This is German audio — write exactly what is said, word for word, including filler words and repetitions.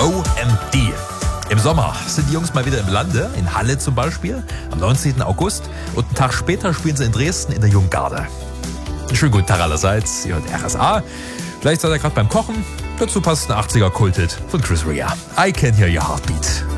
O M D. Im Sommer sind die Jungs mal wieder im Lande, in Halle zum Beispiel, am neunzehnten August. Und einen Tag später spielen sie in Dresden in der Junggarde. Schönen guten Tag allerseits, ihr hört R S A. Vielleicht seid ihr gerade beim Kochen. Dazu passt ein achtziger Kulthit von Chris Rea. I Can Hear Your Heartbeat.